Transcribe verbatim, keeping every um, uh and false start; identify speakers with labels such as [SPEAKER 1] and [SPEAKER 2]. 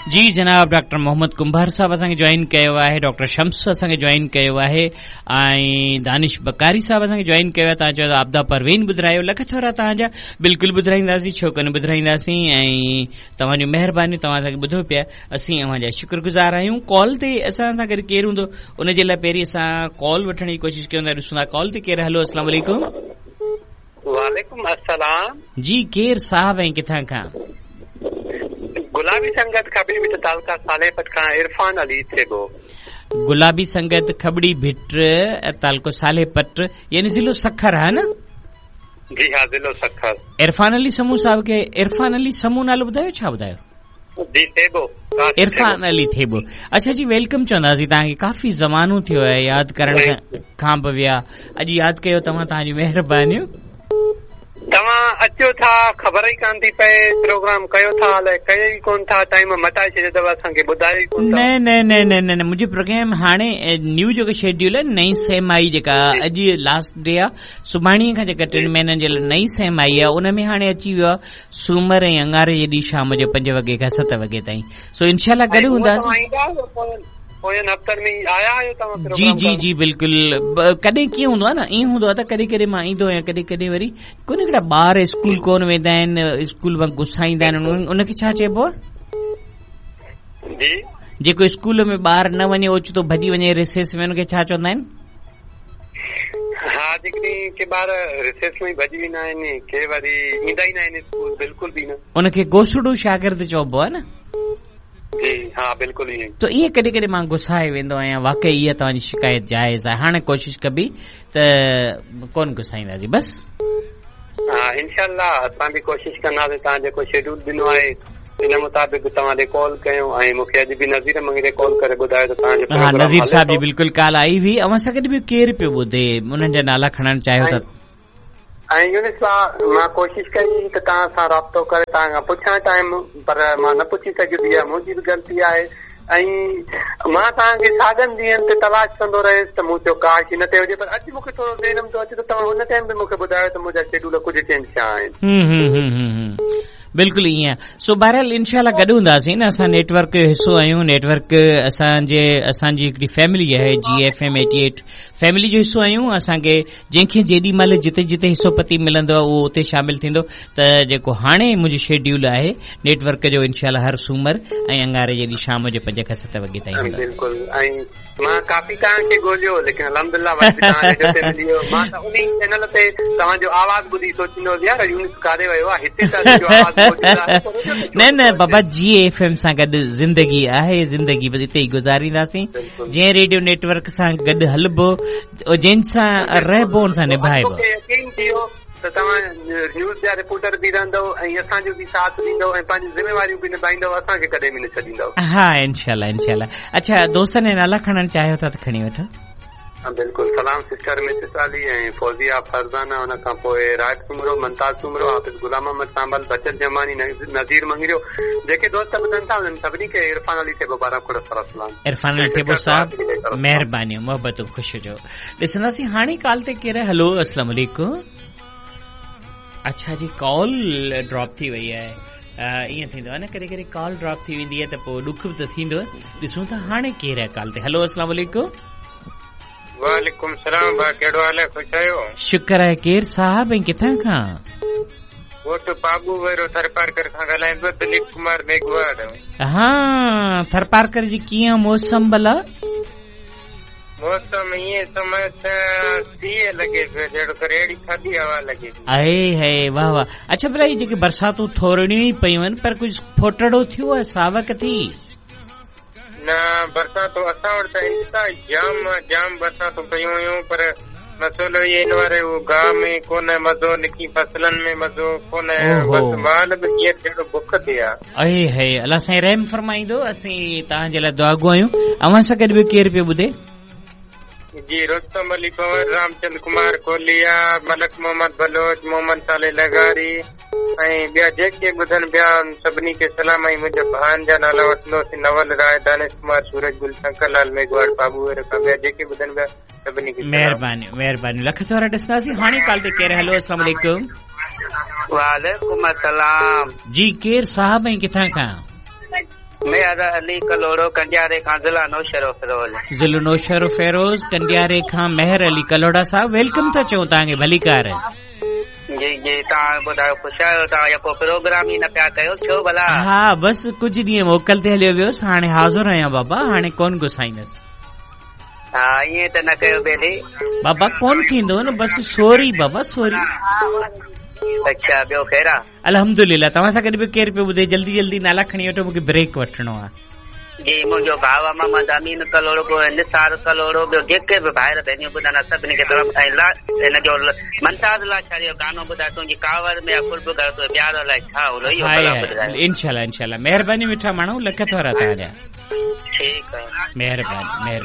[SPEAKER 1] जी जनाब डॉक्टर मोहम्मद कुंभार साहब असांखे जॉइन कयो आहे, डॉक्टर शम्स असांखे जॉइन कयो आहे ऐं दानिश बकारी साहब असांखे जॉइन कयो आहे। तव्हां चयो आबदा परवीन ॿुधायो, लख थोरा तव्हांजा बिल्कुलु ॿुधाईंदासीं, छो कोन ॿुधाईंदासीं। ऐं तव्हांजो महिरबानी, तव्हां असांखे ॿुधो पिया, असीं अव्हांजा शुक्रगुज़ार आहियूं। कॉल ते असां सां गॾु केरु हूंदो उन जे लाइ पहिरीं असां कॉल वठण जी कोशिशि कयूं था। ॾिसूं था कॉल ते केरु। हलो अस्सलाम वालेकुम।
[SPEAKER 2] वालेकुम अस्सलाम।
[SPEAKER 1] जी केरु साहब ऐं किथां खां?
[SPEAKER 2] गुलाबी संगत खबड़ी भिट तालुका सालेपत खां इरफान अली थेबो।
[SPEAKER 1] गुलाबी संगत खबड़ी भिट तालुको सालेपत यानी ज़िलो सखर है ना?
[SPEAKER 2] जी हाँ ज़िलो सखर।
[SPEAKER 1] इरफान अली समूह साहब के इरफान अली समूह नालो ॿुधायो, छा ॿुधायो?
[SPEAKER 2] जी थेबो।
[SPEAKER 1] इरफान अली थेबो। अच्छा जी वेलकम चवंदासीं तव्हांखे। काफ़ी ज़मानो थियो आहे यादि करण खां बि विया, अॼु यादि कयो तव्हां, तव्हांजी महिरबानियूं।
[SPEAKER 2] तव्हां अचो था ख़बर ई कान थी पए, प्रोग्राम कयो था अलाए कयो ई कोन था, टाइम मटाए छॾियो अथव, असांखे ॿुधायो ई कोन। न
[SPEAKER 1] न न न न न मुंहिंजो प्रोग्राम हाणे न्यू जेको शेड्यूल आहे, नई सेम आई जेका अॼु लास्ट डे आहे, सुभाणे खां जेका टिनि महीननि जे लाइ नई सेम आई आहे, उन में हाणे अची वियो आहे सूमर ऐं अंगारे जे ॾींहुं शाम जो पंज वॻे खां सत वॻे ताईं। सो इनशाला गॾु हूंदासीं। जी जी जी बिल्कुलु। कॾहिं कीअं हूंदो आहे न, ईअं हूंदो आहे त कॾहिं कॾहिं मां ईंदो आहियां, कॾहिं कॾहिं वरी कोन हिकिड़ा ॿार स्कूल कोन वेंदा आहिनि, स्कूल मां गुस्साईंदा आहिनि, उनखे छा चइबो आहे? जेको स्कूल में ॿार न वञे ओचितो भॼी वञे रिसेस में, उनखे छा चवंदा आहिनि?
[SPEAKER 2] हा जेकॾहिं के ॿार रिसेस में भॼी वेंदा आहिनि, के वरी ईंदा ई न आहिनि स्कूल, बिल्कुलु बि न, उनखे
[SPEAKER 1] गोसड़ू शागिर्द चइबो आहे न।
[SPEAKER 2] जी हा बिल्कुलु ईअं।
[SPEAKER 1] तो इहे कॾहिं कॾहिं मां गुस्साए वेंदो आहियां, वाकई इहा तव्हांजी शिकायत जाइज़ आहे। हाणे कोशिशि कबी त कोन गुस्साईंदासीं बस।
[SPEAKER 2] हा इनशाअल्लाह असां बि कोशिशि कंदासीं, तव्हां जेको शेड्यूल ॾिनो आहे इन मुताबिक़ तव्हां ॾे कॉल कयूं। ऐं मूंखे अॼु बि नज़ीर मंगरे कॉल करे ॿुधायो त तव्हांजो
[SPEAKER 1] हा नज़ीर साहब जी बिल्कुलु कॉल आई हुई। अवां सां गॾु बि केरु पियो ॿुधे, उन्हनि जा नाला खणणु चाहियो था?
[SPEAKER 2] ऐं यूनिस मां कोशिशि कई त तव्हां सां राब्तो करे तव्हां खां पुछां टाइम, पर मां न पुछी सघिबी आहे, मुंहिंजी बि ग़लती आहे। ऐं मां तव्हांखे साॻनि ॾींहंनि ते तलाश कंदो रहियुसि त मूं चयो काश न ते हुजे, पर अॼु मूंखे थोरो देरम थो अचे त तव्हां हुन टाइम बि मूंखे ॿुधायो त मुंहिंजा शेड्यूल कुझु चेंज थिया आहिनि।
[SPEAKER 1] बिल्कुलु ईअं। सो बहरहाल इनशाला गॾु हूंदासीं न, असां नेटवर्क जो हिसो आहियूं। नेटवर्क असांजे असांजी हिकिड़ी फैमिली आहे, जी F M eighty eight family जो हिसो आहियूं। असांखे जंहिंखे जेॾी महिल जिते जिते हिसो पती मिलंदो आहे उहो उते शामिल थींदो। त जेको हाणे मुंहिंजो शेड्यूल आहे नेटवर्क जो, इनशाला हर सूमर ऐं अंगारे जे ॾींहुं शाम जो पंज खां सत वॻे ताईं।
[SPEAKER 2] बिल्कुलि। ऐं मां काफ़ी तव्हांखे ॻोल्हियो, लेकिन अलहमदुलिल्लाह मां त उन चैनल ते तव्हांजो आवाज़ ॿुधी सोचींदो यार यूनिस काॾे वियो आहे, हिते त
[SPEAKER 1] न न बाबा जी एफ एम सां गॾु ज़िंदगी आहे, ज़िंदगी बस हिते ई गुज़ारींदासीं। जंहिं रेडियो नेटवर्क सां गॾु हलबो, जंहिंसां रहबो उन सां निभाइबो।
[SPEAKER 2] त तव्हां न्यूज़ जा रिपोर्टर बि रहंदव ऐं असांजो बि साथ ॾींदव ऐं पंहिंजी ज़िम्मेवारियूं बि निभाईंदव, असांखे कॾहिं बि न छॾींदव।
[SPEAKER 1] हा इनशाला इनशाला। अच्छा दोस्तनि नाला खणणु चाहियो था त खणी वठो।
[SPEAKER 2] बिल्कुलु। सलाम सिस्टर मिसिस अली ऐं फौजिया फरज़ाना, हुन खां पोइ राहत सुमरो, मनताज सुमरो, हाफ़िज़ गुलाम अहमद सांबल, बचत जमानी, नज़ीर मंगरियो, जेके दोस्त ॿुधनि था उन्हनि सभिनी खे इरफान अली थेबो बारह खोड़ सलाम। इरफान अली थेबो साहब
[SPEAKER 1] महिरबानी, मोहबत ख़ुशि जो। ॾिसंदासीं हाणे कॉल ते केरु। हलो अस्सलाम वालेकुम। अच्छा जी कॉल ड्रॉप थी वई आहे। ईअं थींदो आहे न, कॾहिं कॾहिं कॉल ड्रॉप थी वेंदी आहे त पोइ ॾुख बि त थींदो। ॾिसूं था हाणे केरु आहे कॉल ते। हलो अस्सलाम वालेकुम।
[SPEAKER 2] वालेकुम सलाम भाउ, कहिड़ो हाल आहे? ख़ुशि आहियो?
[SPEAKER 1] शुक्र आहे। केरु साहब ऐं किथां खां?
[SPEAKER 2] वो तो बाबू वेरो थरपारकर खां ॻाल्हायां पियो, दिलीप कुमार मेघवाल।
[SPEAKER 1] हा थरपारकर जी कीअं मौसम भला?
[SPEAKER 2] मौसम ईअं समय त सीअ लॻे पियो, जहिड़ो करे अहिड़ी थधी हवा लॻे।
[SPEAKER 1] आहे है वाह वाह। अच्छा भला हीअ जेके बरसातूं थोरियूं ई पयूं आहिनि, पर कुझु फोटड़ो थियो आहे, सावक थी?
[SPEAKER 2] न बरसातूं असां वटि त इंता जाम जाम बरसातूं पयूं हुयूं, पर मसइलो इहे इन वारे गांव में कोन्हे मज़ो, निकी फसलनि में मज़ो कोन्हे, बस माल बि कीअं जहिड़ो बुख थिए आहे।
[SPEAKER 1] आहे है अलाह साईं रहम फरमाईंदो। असीं तव्हांजे लाइ दुआगो आहियूं। अवां सां गॾु ॿियो केरु पियो ॿुधे?
[SPEAKER 2] जी रुस्तम अली कंवर, रामचंद कुमार कोलिया, मलक मोहम्मद बलोच, मोहम्मद साले लगारी ऐं ॿिया जेके ॿुधनि पिया सभिनी खे सलाम। ऐं मुंहिंजे भाउनि जा नाला वठंदोसीं, नवल राय, दानिश कुमार, सूरज गुल, शंकर लाल मेघवाड़, बाबू वेर खां ॿिया जेके ॿुधनि पिया सभिनी खे
[SPEAKER 1] महिरबानी महिरबानी। लख थोरा ॾिसंदासीं हाणे कॉल ते केरु। हलो अस्सलाम वालेकुम।
[SPEAKER 2] वालेकुम अस्सलाम।
[SPEAKER 1] जी केरु साहब ऐं किथां खां?
[SPEAKER 2] मेहर अली कलोड़ो कंडियारे खां ज़िला नौशहरो फिरोज
[SPEAKER 1] ज़िलो नौशहरो फिरोज कंडियारे खां मेहर अली कलोड़ा साहब वेलकम था चऊं तव्हांखे भलीकार
[SPEAKER 2] जी जी तव्हां ॿुधायो ख़ुशि आहियो तव्हां पोइ प्रोग्राम ई न पिया कयो छो भला
[SPEAKER 1] हा बसि कुझु ॾींहं मोकल ते हलियो वियोसि हाणे हाज़ुर आहियां बाबा हाणे कोन गुसाईंदसि
[SPEAKER 2] हा ईअं त न कयो बेली
[SPEAKER 1] बाबा कोन थींदो न बसि सोरी बाबा सोरी
[SPEAKER 2] अच्छा ॿियो ख़ैर आहे
[SPEAKER 1] अल्हम्दुलिल्लाह तव्हां सां गॾु बि केरु पियो ॿुधे जल्दी जल्दी नाला खणी वठो मूंखे ब्रेक वठिणो आहे
[SPEAKER 2] जी मुंहिंजो भाउ आहे मोहम्मद अमीन कलोड़ो निसार कलोड़ो ॿियो जेके बि भाइर भेनियूं ॿुधनि सभिनी खे हिन जो मनताज लाचारी जो गानो ॿुधाए तुंहिंजी कावर में कुर्ब कर तो प्यार अलाए छा हुयो
[SPEAKER 1] इंशाल्लाह इंशाल्लाह महिरबानी मिठा माण्हू लख थोरा तव्हांजा
[SPEAKER 2] ठीकु आहे
[SPEAKER 1] महिरबानी महिरबानी